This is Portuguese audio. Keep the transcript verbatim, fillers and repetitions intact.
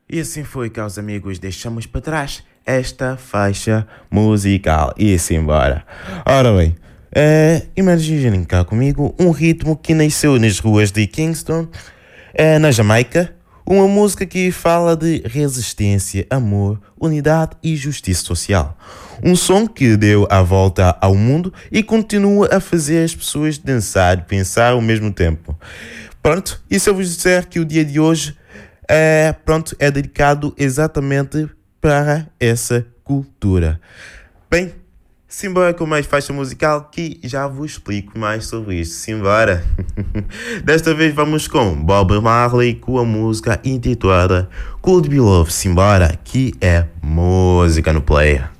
E assim foi, caros amigos, deixamos para trás esta faixa musical e simbora. Ora bem, é, imaginem cá comigo um ritmo que nasceu nas ruas de Kingston, é, na Jamaica, uma música que fala de resistência, amor, unidade e justiça social. Um som que deu a volta ao mundo e continua a fazer as pessoas dançar e pensar ao mesmo tempo. Pronto, e se eu vos disser que o dia de hoje é, pronto, é dedicado exatamente para essa cultura. Bem, simbora com mais faixa musical que já vos explico mais sobre isto. Simbora! Desta vez vamos com Bob Marley com a música intitulada Could Be Love. Simbora, que é música no player.